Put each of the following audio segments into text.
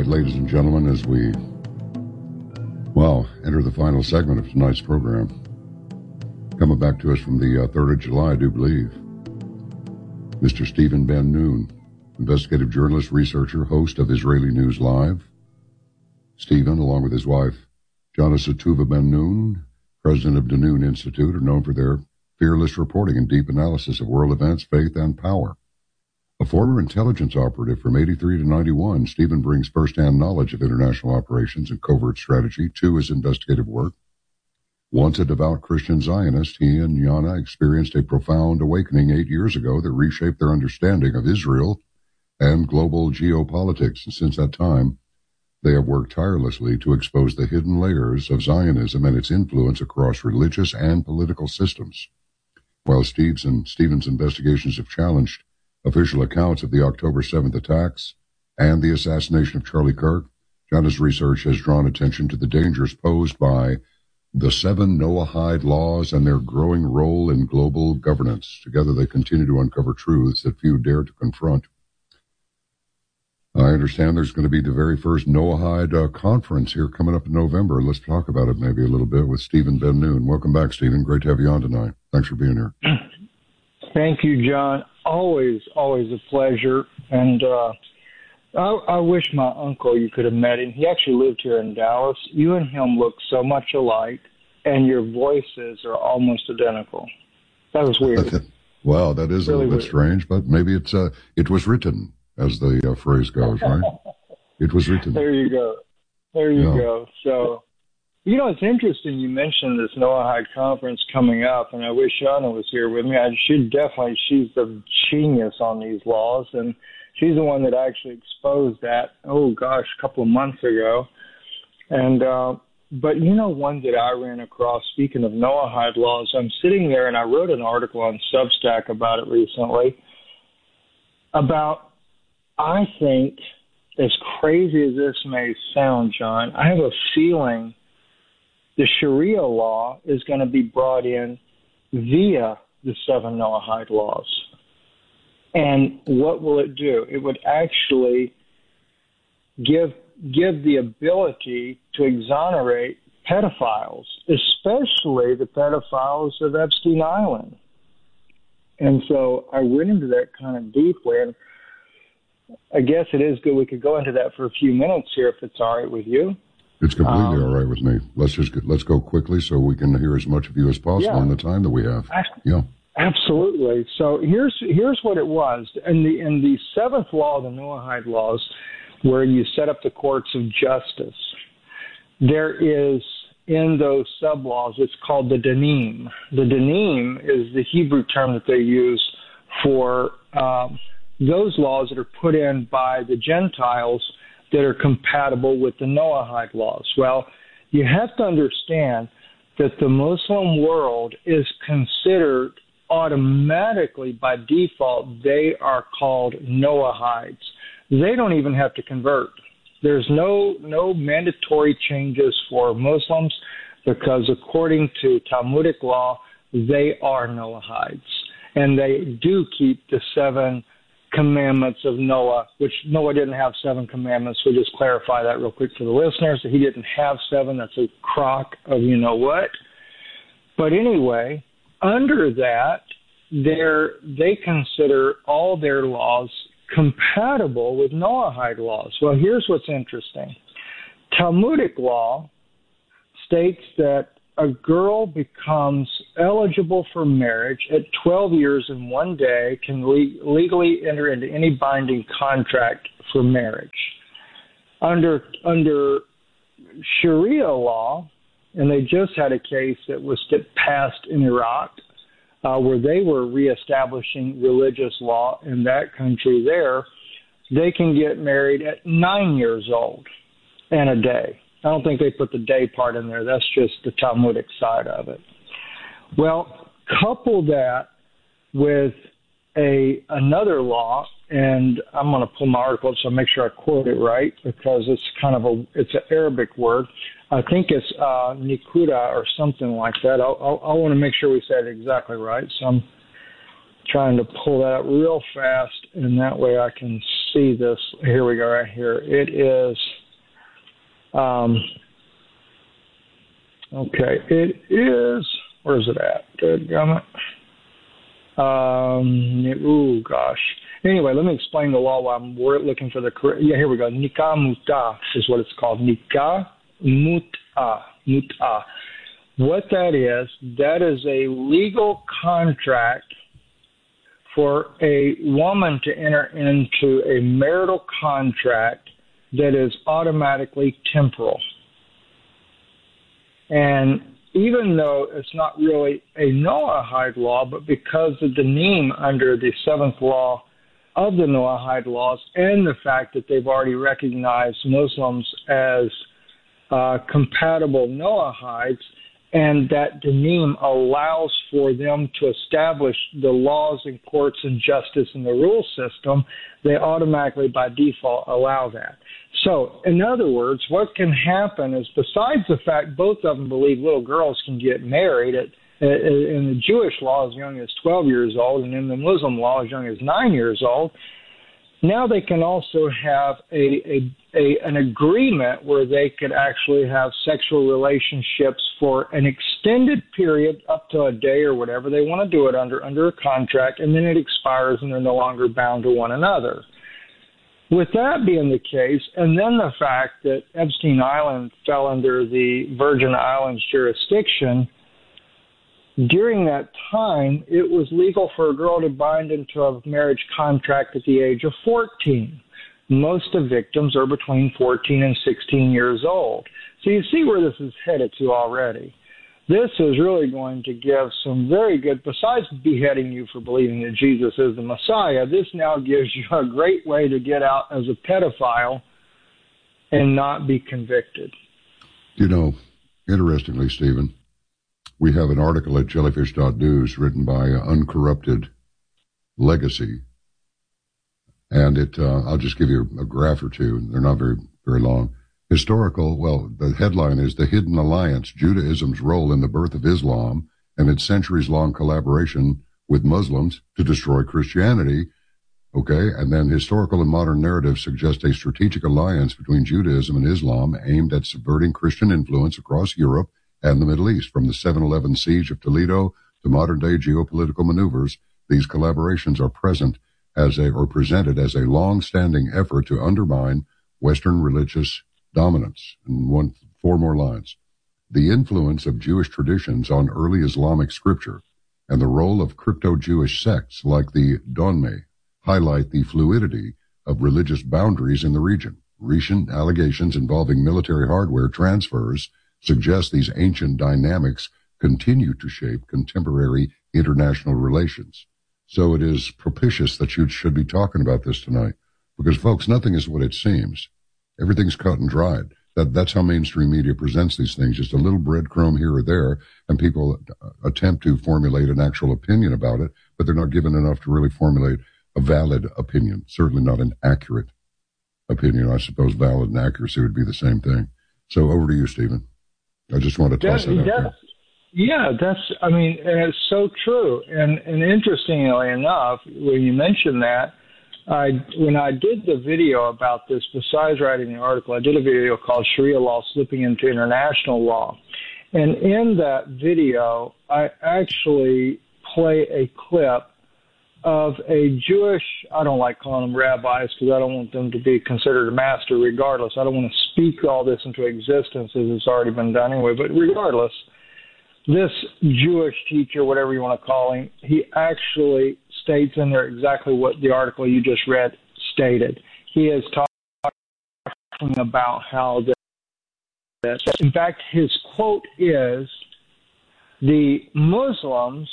ladies and gentlemen, as we, enter the final segment of tonight's program. Coming back to us from the 3rd of July, I do believe, Mr. Stephen Ben-Nun, investigative journalist, researcher, host of Israeli News Live. Stephen, along with his wife, Jana Satuva Ben-Nun, president of Danun Institute, are known for their fearless reporting and deep analysis of world events, faith, and power. A former intelligence operative from 83 to 91, Stephen brings first-hand knowledge of international operations and covert strategy to his investigative work. Once a devout Christian Zionist, he and Jana experienced a profound awakening 8 years ago that reshaped their understanding of Israel and global geopolitics. And since that time, they have worked tirelessly to expose the hidden layers of Zionism and its influence across religious and political systems. While Stephen's investigations have challenged official accounts of the October 7th attacks and the assassination of Charlie Kirk, Jana's research has drawn attention to the dangers posed by the 7 Noahide laws and their growing role in global governance. Together they continue to uncover truths that few dare to confront. I understand there's going to be the very first Noahide conference here coming up in November. Let's talk about it maybe a little bit with Stephen Ben-Nun. Welcome back, Stephen. Great to have you on tonight. Thanks for being here. Thank you, John. Always a pleasure. And I wish my uncle, you could have met him. He actually lived here in Dallas. You and him look so much alike, and your voices are almost identical. That was weird. Wow, that is really a little bit strange, but maybe it was written, as the phrase goes, right? It was written. There you go. So, it's interesting you mentioned this Noahide conference coming up, and I wish Jana was here with me. She's the genius on these laws, and she's the one that actually exposed that, a couple of months ago. And but one that I ran across, speaking of Noahide laws, I'm sitting there, and I wrote an article on Substack about it recently, I think, as crazy as this may sound, John, I have a feeling the Sharia law is going to be brought in via the 7 Noahide laws. And what will it do? It would actually give the ability to exonerate pedophiles, especially the pedophiles of Epstein Island. And so I went into that kind of deeply, and I guess it is good we could go into that for a few minutes here, if it's all right with you. It's completely all right with me. Let's go quickly so we can hear as much of you as possible in the time that we have. Yeah, absolutely. So here's what it was in the 7th law, the Noahide laws, where you set up the courts of justice. There is in those sub laws, it's called the dinim. The dinim is the Hebrew term that they use for those laws that are put in by the Gentiles that are compatible with the Noahide laws. Well, you have to understand that the Muslim world is considered automatically, by default, they are called Noahides. They don't even have to convert. There's no mandatory changes for Muslims because according to Talmudic law, they are Noahides. And they do keep the 7 commandments of Noah, which Noah didn't have 7 commandments. We'll just clarify that real quick for the listeners. He didn't have 7. That's a crock of you-know-what. But anyway, under that, they consider all their laws compatible with Noahide laws. Well, here's what's interesting. Talmudic law states that a girl becomes eligible for marriage at 12 years and 1 day, can legally enter into any binding contract for marriage. Under Sharia law, and they just had a case that was passed in Iraq, where they were reestablishing religious law in that country there, they can get married at 9 years old and a day. I don't think they put the day part in there. That's just the Talmudic side of it. Well, couple that with another law, and I'm going to pull my article so I make sure I quote it right because it's it's an Arabic word. I think it's Nikuda or something like that. I want to make sure we say it exactly right. So I'm trying to pull that out real fast, and that way I can see this. Here we go, right here. It is, okay, it is, where's it at? Good gummit. Oh, gosh. Anyway, let me explain the law while we're looking for the correct. Yeah, here we go. Nikah mutah is what it's called. Nikah mutah. Mutah. What that is a legal contract for a woman to enter into a marital contract that is automatically temporal. And even though it's not really a Noahide law, but because of the name under the seventh law of the Noahide laws and the fact that they've already recognized Muslims as compatible Noahides, and that the name allows for them to establish the laws and courts and justice in the rule system, they automatically by default allow that. So, in other words, what can happen is, besides the fact both of them believe little girls can get married in the Jewish law as young as 12 years old, and in the Muslim law as young as 9 years old, now they can also have an agreement where they could actually have sexual relationships for an extended period, up to a day or whatever they want to do it under a contract, and then it expires and they're no longer bound to one another. With that being the case, and then the fact that Epstein Island fell under the Virgin Islands jurisdiction, during that time, it was legal for a girl to bind into a marriage contract at the age of 14. Most of victims are between 14 and 16 years old. So you see where this is headed to already. This is really going to give some very good, besides beheading you for believing that Jesus is the Messiah, this now gives you a great way to get out as a pedophile and not be convicted. You know, interestingly, Stephen, we have an article at jellyfish.news written by Uncorrupted Legacy, and I'll just give you a graph or two. They're not very, very long. The headline is The Hidden Alliance, Judaism's Role in the Birth of Islam and its Centuries-Long Collaboration with Muslims to Destroy Christianity. Okay, and then historical and modern narratives suggest a strategic alliance between Judaism and Islam aimed at subverting Christian influence across Europe and the Middle East. From the 7/11 siege of Toledo to modern-day geopolitical maneuvers, these collaborations are presented as a long-standing effort to undermine Western religious dominance. And four more lines. The influence of Jewish traditions on early Islamic scripture and the role of crypto-Jewish sects like the Donmeh highlight the fluidity of religious boundaries in the region. Recent allegations involving military hardware transfers suggest these ancient dynamics continue to shape contemporary international relations. So it is propitious that you should be talking about this tonight, because, folks, nothing is what it seems. Everything's cut and dried. That's how mainstream media presents these things, just a little breadcrumb here or there, and people attempt to formulate an actual opinion about it, but they're not given enough to really formulate a valid opinion, certainly not an accurate opinion. I suppose valid and accuracy would be the same thing. So over to you, Stephen. I just want to toss that out there. Yeah, and it's so true. And interestingly enough, when you mentioned that, when I did the video about this, besides writing the article, I did a video called Sharia Law Slipping into International Law. And in that video, I actually play a clip of a Jewish, I don't like calling them rabbis because I don't want them to be considered a master regardless. I don't want to speak all this into existence as it's already been done anyway. But regardless, this Jewish teacher, whatever you want to call him, he actually states in there exactly what the article you just read stated. He is talking about how that, in fact, his quote is, the Muslims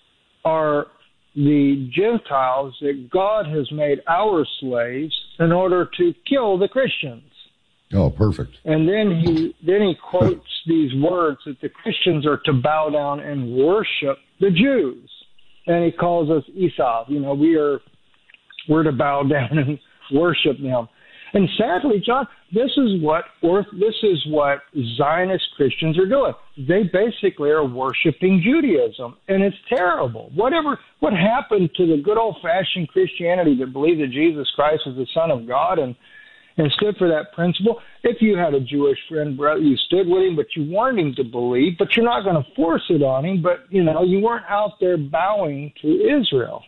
are the Gentiles that God has made our slaves in order to kill the Christians. Oh, perfect. And then he quotes these words that the Christians are to bow down and worship the Jews. And he calls us Esau. You know, we're to bow down and worship them. And sadly, John, this is what Zionist Christians are doing. They basically are worshiping Judaism, and it's terrible. What happened to the good old-fashioned Christianity that believed that Jesus Christ was the Son of God and stood for that principle? If you had a Jewish friend, brother, you stood with him, but you wanted him to believe, but you're not going to force it on him. But, you weren't out there bowing to Israel.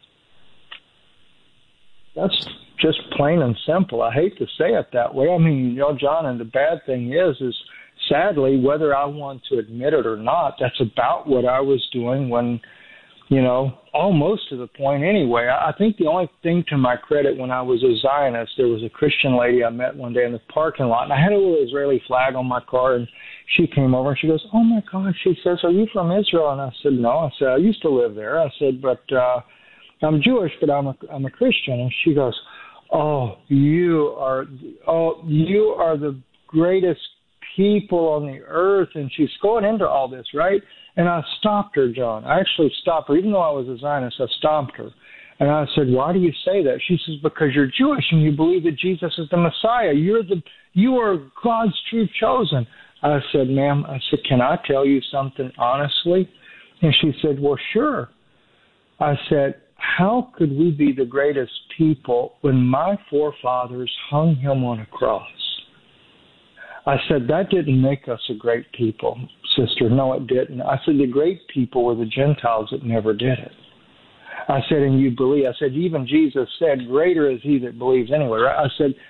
That's just plain and simple. I hate to say it that way. I mean, John, and the bad thing is sadly, whether I want to admit it or not, that's about what I was doing when, almost to the point anyway. I think the only thing to my credit when I was a Zionist, there was a Christian lady I met one day in the parking lot, and I had a little Israeli flag on my car, and she came over and she goes, "Oh my God," she says, "are you from Israel?" And I said, "No." I said, "I used to live there." I said, "But I'm Jewish, but I'm a Christian." And she goes, you are the greatest people on the earth." And she's going into all this, right? And I stopped her, John. I actually stopped her. Even though I was a Zionist, I stopped her. And I said, "Why do you say that?" She says, "Because you're Jewish and you believe that Jesus is the Messiah. You are God's true chosen." I said, "Ma'am," I said, "can I tell you something honestly?" And she said, "Well, sure." I said, "How could we be the greatest people when my forefathers hung him on a cross?" I said, "That didn't make us a great people, sister. No, it didn't." I said, "The great people were the Gentiles that never did it." I said, "And you believe?" I said, "Even Jesus said, greater is he that believes anyway." Right?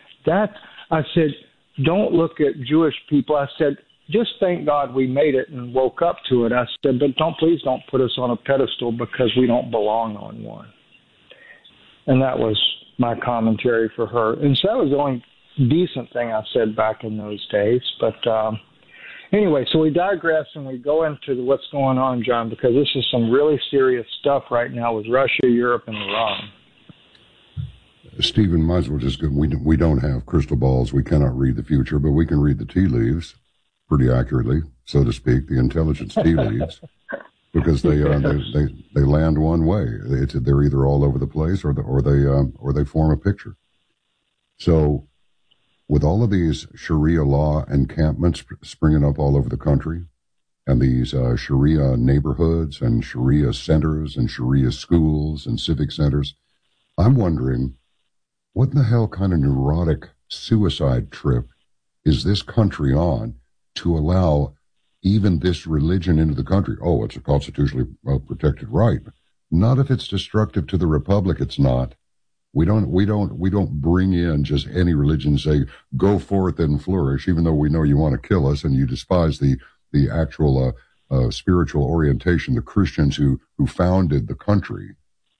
I said, "Don't look at Jewish people." I said, "Just thank God we made it and woke up to it." I said, "But please don't put us on a pedestal because we don't belong on one." And that was my commentary for her. And so that was the only decent thing I said back in those days. But anyway, so we digress and we go into what's going on, John, because this is some really serious stuff right now with Russia, Europe, and Iran. Stephen, might as well just go. We don't have crystal balls. We cannot read the future, but we can read the tea leaves pretty accurately, so to speak, the intelligence tea leaves, because they land one way. They're either all over the place or they form a picture. So, with all of these Sharia law encampments springing up all over the country, and these Sharia neighborhoods and Sharia centers and Sharia schools and civic centers, I'm wondering, what in the hell kind of neurotic suicide trip is this country on to allow even this religion into the country? Oh, it's a constitutionally protected right. Not if it's destructive to the republic. It's not. We don't bring in just any religion and say, "Go forth and flourish," even though we know you want to kill us and you despise the actual spiritual orientation, the Christians who founded the country.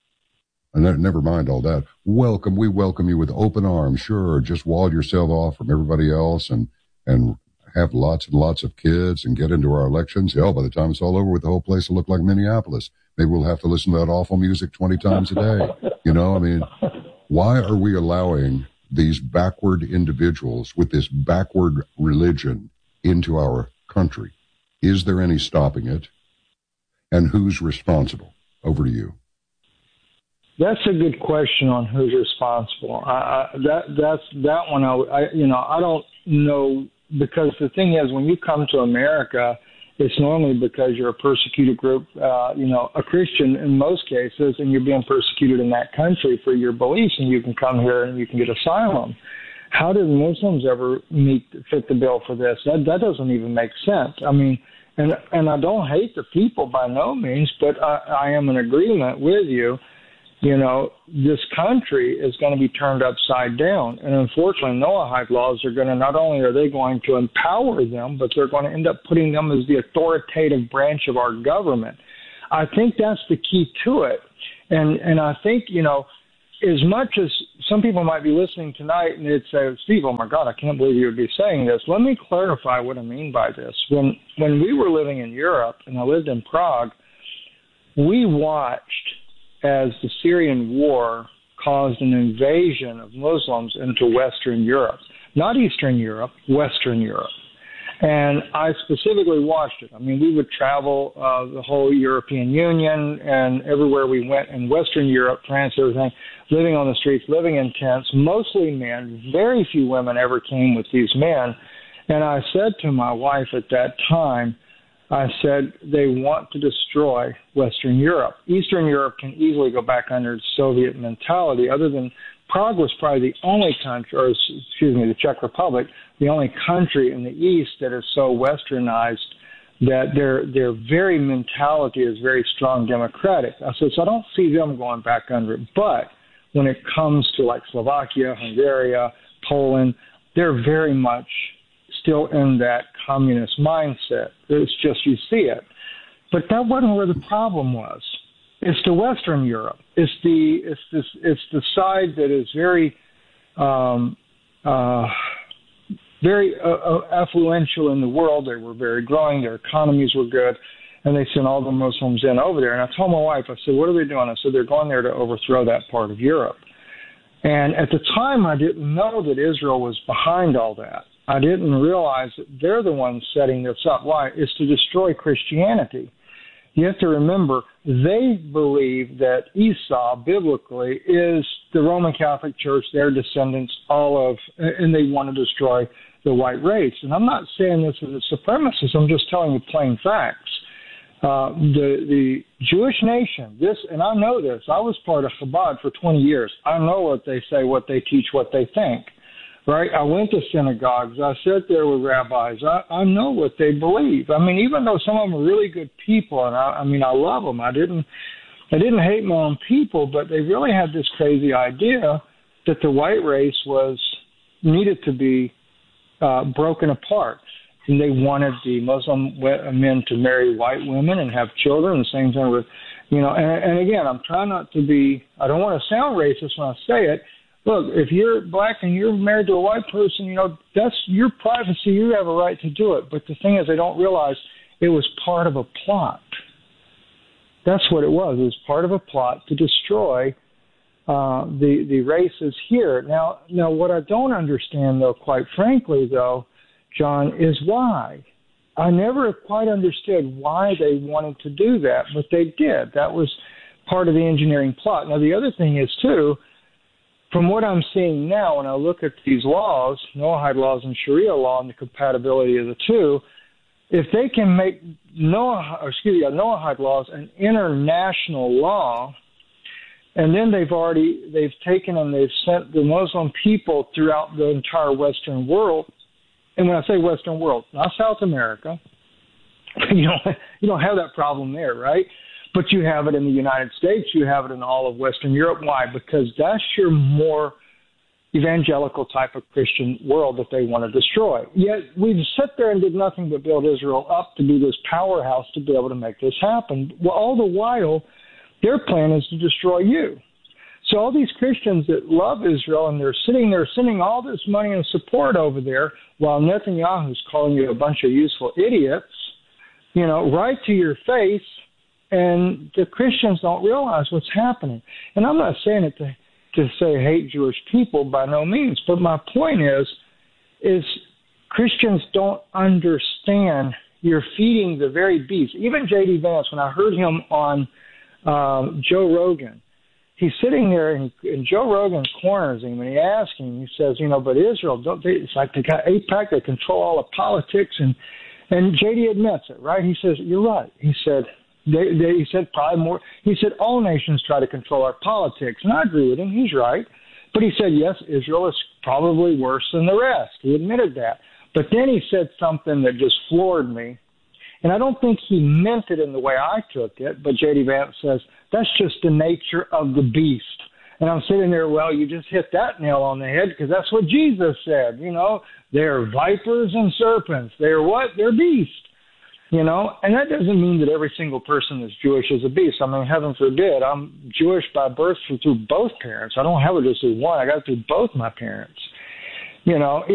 And never mind all that. We welcome you with open arms. Sure, just wall yourself off from everybody else and have lots and lots of kids and get into our elections. Hell, by the time it's all over with, the whole place will look like Minneapolis. Maybe we'll have to listen to that awful music 20 times a day. Why are we allowing these backward individuals with this backward religion into our country? Is there any stopping it? And who's responsible? Over to you. That's a good question on who's responsible. That one. I don't know, because the thing is, when you come to America, it's normally because you're a persecuted group, a Christian in most cases, and you're being persecuted in that country for your beliefs, and you can come here and you can get asylum. How did Muslims ever fit the bill for this? That doesn't even make sense. I mean, and I don't hate the people by no means, but I am in agreement with you. This country is going to be turned upside down. And unfortunately, Noahide laws are not only are they going to empower them, but they're going to end up putting them as the authoritative branch of our government. I think that's the key to it. And I think, as much as some people might be listening tonight and they'd say, "Steve, oh my God, I can't believe you would be saying this." Let me clarify what I mean by this. When we were living in Europe and I lived in Prague, we watched as the Syrian war caused an invasion of Muslims into Western Europe. Not Eastern Europe, Western Europe. And I specifically watched it. I mean, we would travel the whole European Union and everywhere we went in Western Europe, France, everything, living on the streets, living in tents, mostly men. Very few women ever came with these men. And I said to my wife at that time, I said, they want to destroy Western Europe. Eastern Europe can easily go back under Soviet mentality. Other than Prague was probably the only country, or excuse me, the Czech Republic, the only country in the East that is so westernized that their very mentality is very strong democratic. I said, so I don't see them going back under it. But when it comes to like Slovakia, Hungary, Poland, they're very much still in that communist mindset. It's just you see it. But that wasn't where the problem was. It's the Western Europe. It's the side that is very very affluential in the world. They were very growing. Their economies were good, and they sent all the Muslims in over there. And I told my wife, I said, what are they doing? I said, they're going there to overthrow that part of Europe. And at the time, I didn't know that Israel was behind all that. I didn't realize that they're the ones setting this up. Why? It's to destroy Christianity. You have to remember, they believe that Esau, biblically, is the Roman Catholic Church, their descendants, and they want to destroy the white race. And I'm not saying this as a supremacist. I'm just telling you plain facts. The Jewish nation, and I know this. I was part of Chabad for 20 years. I know what they say, what they teach, what they think. Right? I went to synagogues. I sat there with rabbis. I know what they believe. I mean, even though some of them are really good people, and I love them. I didn't hate my own people, but they really had this crazy idea that the white race needed to be broken apart. And they wanted the Muslim men to marry white women and have children. The same thing with, and again, I'm trying not to be, I don't want to sound racist when I say it. Look, if you're black and you're married to a white person, that's your privacy. You have a right to do it. But the thing is, they don't realize it was part of a plot. That's what it was. It was part of a plot to destroy the races here. Now, what I don't understand, though, quite frankly, though, John, is why. I never quite understood why they wanted to do that, but they did. That was part of the engineering plot. Now, the other thing is, too, from what I'm seeing now, when I look at these laws, Noahide laws and Sharia law, and the compatibility of the two, if they can make Noahide laws an international law, and then they've taken and they've sent the Muslim people throughout the entire Western world, and when I say Western world, not South America, you don't have that problem there, right? But you have it in the United States. You have it in all of Western Europe. Why? Because that's your more evangelical type of Christian world that they want to destroy. Yet we've sat there and did nothing but build Israel up to be this powerhouse to be able to make this happen. Well, all the while, their plan is to destroy you. So all these Christians that love Israel, and they're sitting there sending all this money and support over there while Netanyahu's calling you a bunch of useful idiots, right to your face. And the Christians don't realize what's happening. And I'm not saying it to say hate Jewish people by no means, but my point is Christians don't understand you're feeding the very beast. Even J.D. Vance, when I heard him on Joe Rogan, he's sitting there and Joe Rogan corners him and he asks him, he says, but Israel, it's like they got AIPAC, they control all the politics. And J.D. admits it, right? He says, you're right. He said, he said probably more. He said all nations try to control our politics, and I agree with him. He's right. But he said, yes, Israel is probably worse than the rest. He admitted that. But then he said something that just floored me, and I don't think he meant it in the way I took it, but J.D. Vance says, that's just the nature of the beast. And I'm sitting there, well, you just hit that nail on the head because that's what Jesus said. They're vipers and serpents. They're what? They're beasts. And that doesn't mean that every single person that's Jewish is a beast. I mean, heaven forbid. I'm Jewish by birth through both parents. I don't have it just as one. I got it through both my parents.